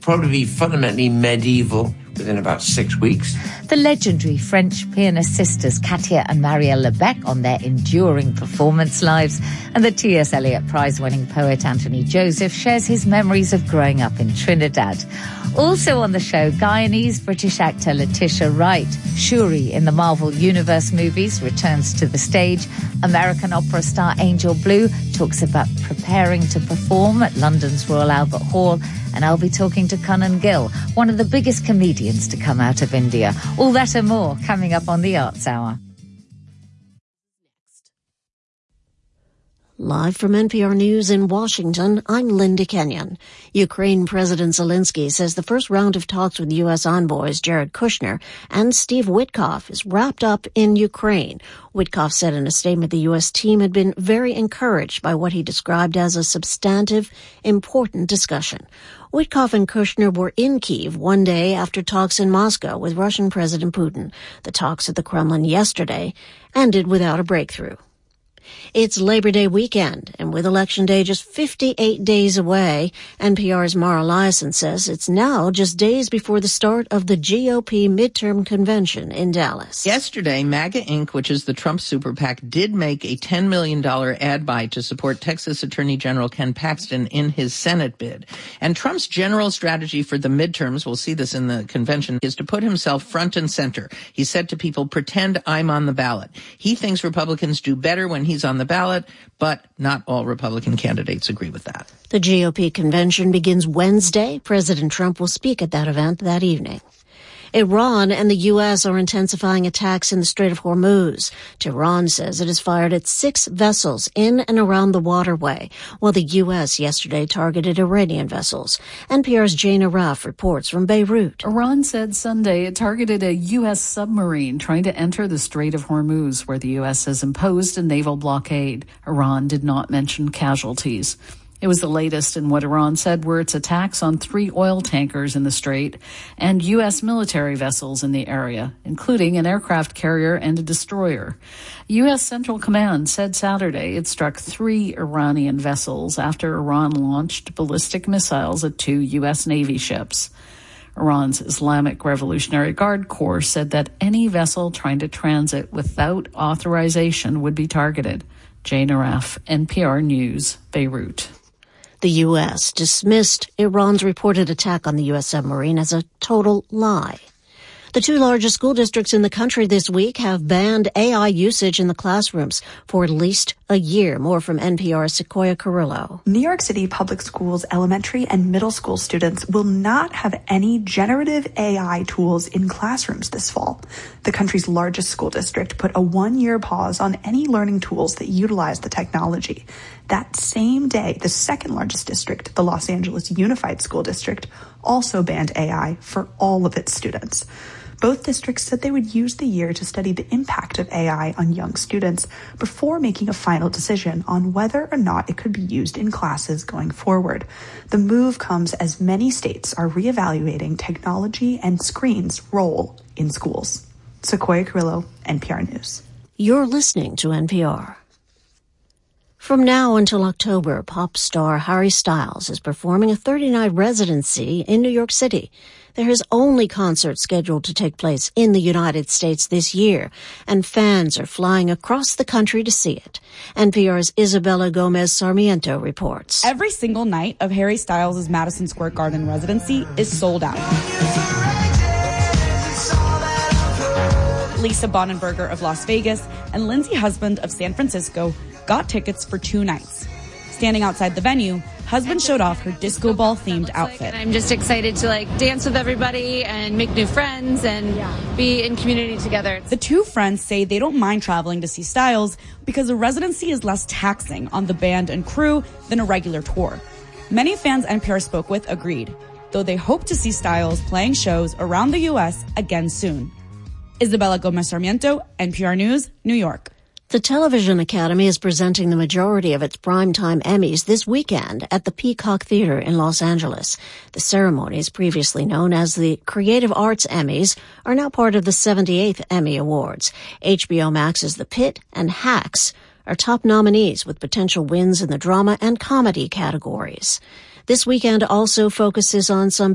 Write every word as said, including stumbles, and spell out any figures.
probably be fundamentally medieval within about six weeks. The legendary French pianist sisters Katia and Marielle Lebec on their enduring performance lives, and the T S Eliot Prize-winning poet Anthony Joseph shares his memories of growing up in Trinidad. Also on the show, Guyanese-British actor Letitia Wright. Shuri in the Marvel Universe movies returns to the stage. American opera star Angel Blue talks about preparing to perform at London's Royal Albert Hall. And I'll be talking to Kanan Gill, one of the biggest comedians to come out of India. All that and more coming up on the Arts Hour. Live from N P R News in Washington, I'm Linda Kenyon. Ukraine President Zelensky says the first round of talks with U S envoys Jared Kushner and Steve Witkoff is wrapped up in Ukraine. Witkoff said in a statement the U S team had been very encouraged by what he described as a substantive, important discussion. Witkoff and Kushner were in Kyiv one day after talks in Moscow with Russian President Putin. The talks at the Kremlin yesterday ended without a breakthrough. It's Labor Day weekend, and with Election Day just fifty-eight days away, N P R's Mara Liasson says it's now just days before the start of the G O P midterm convention in Dallas. Yesterday, MAGA Incorporated, which is the Trump super PAC, did make a ten million dollars ad buy to support Texas Attorney General Ken Paxton in his Senate bid. And Trump's general strategy for the midterms, we'll see this in the convention, is to put himself front and center. He said to people, pretend I'm on the ballot. He thinks Republicans do better when he's on the ballot, but not all Republican candidates agree with that. The G O P convention begins Wednesday. President Trump will speak at that event that evening. Iran and the U S are intensifying attacks in the Strait of Hormuz. Tehran says it has fired at six vessels in and around the waterway, while the U S yesterday targeted Iranian vessels. N P R's Jane Araf reports from Beirut. Iran said Sunday it targeted a U S submarine trying to enter the Strait of Hormuz, where the U S has imposed a naval blockade. Iran did not mention casualties. It was the latest in what Iran said were its attacks on three oil tankers in the strait and U S military vessels in the area, including an aircraft carrier and a destroyer. U S Central Command said Saturday it struck three Iranian vessels after Iran launched ballistic missiles at two U S Navy ships. Iran's Islamic Revolutionary Guard Corps said that any vessel trying to transit without authorization would be targeted. Jane Araf, N P R News, Beirut. The U S dismissed Iran's reported attack on the U S submarine as a total lie. The two largest school districts in the country this week have banned A I usage in the classrooms for at least a year. More from N P R's Sequoia Carrillo. New York City Public Schools elementary and middle school students will not have any generative A I tools in classrooms this fall. The country's largest school district put a one-year pause on any learning tools that utilize the technology. That same day, the second largest district, the Los Angeles Unified School District, also banned A I for all of its students. Both districts said they would use the year to study the impact of A I on young students before making a final decision on whether or not it could be used in classes going forward. The move comes as many states are reevaluating technology and screens' role in schools. Sequoia Carrillo, N P R News. You're listening to N P R. From now until October, pop star Harry Styles is performing a thirty-night residency in New York City. They're his only concert scheduled to take place in the United States this year, and fans are flying across the country to see it. N P R's Isabella Gomez Sarmiento reports. Every single night of Harry Styles' Madison Square Garden residency is sold out. Lisa Bonenberger of Las Vegas and Lindsay Husband of San Francisco got tickets for two nights. Standing outside the venue, Husband showed off her disco ball themed outfit. I'm just excited to like dance with everybody and make new friends and be in community together. The two friends say they don't mind traveling to see Styles because a residency is less taxing on the band and crew than a regular tour. Many fans N P R spoke with agreed, though they hope to see Styles playing shows around the U S again soon. Isabella Gomez Sarmiento, N P R News, New York. The Television Academy is presenting the majority of its primetime Emmys this weekend at the Peacock Theater in Los Angeles. The ceremonies, previously known as the Creative Arts Emmys, are now part of the seventy-eighth Emmy Awards. H B O Max's The Pitt and Hacks are top nominees with potential wins in the drama and comedy categories. This weekend also focuses on some